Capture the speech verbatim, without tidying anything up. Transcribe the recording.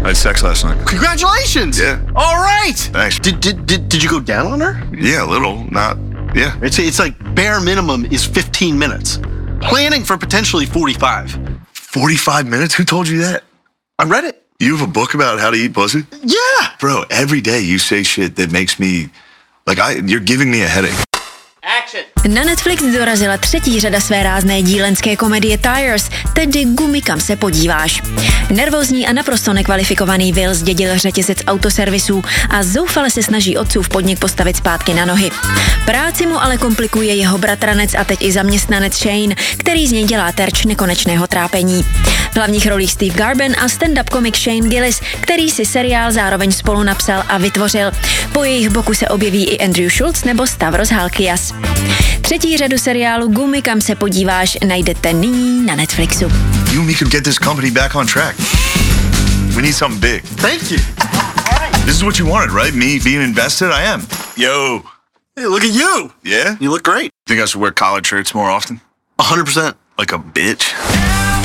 I had sex last night. Congratulations. Yeah. All right. Thanks. Did, did, did, did you go down on her? Yeah, a little. Not, yeah. It's, it's like bare minimum is fifteen minutes. Planning for potentially forty-five. forty-five minutes? Who told you that? I read it. You have a book about how to eat pussy? Yeah. Bro, every day you say shit that makes me, like, I, you're giving me a headache. Na Netflix dorazila třetí řada své rázné dílenské komedie Tires, tedy Gumy, kam se podíváš. Nervózní a naprosto nekvalifikovaný Will zdědil řetězec autoservisů a zoufale se snaží otcův podnik postavit zpátky na nohy. Práci mu ale komplikuje jeho bratranec a teď i zaměstnanec Shane, který z něj dělá terč nekonečného trápení. V hlavních rolích Steve Garben a stand-up komik Shane Gillis, který si seriál zároveň spolu napsal a vytvořil. Po jejich boku se objeví i Andrew Schultz nebo Stavros Halkias. Třetí řadu seriálu Gumy, kam se podíváš, najdete nyní na Netflixu. You and me could get this company back on track. We need something big. Thank you. This is what you wanted, right? Me being invested? I am. Yo. Hey, look at you. Yeah? You look great. Think I should wear collared shirts more often? one hundred percent. Like a bitch?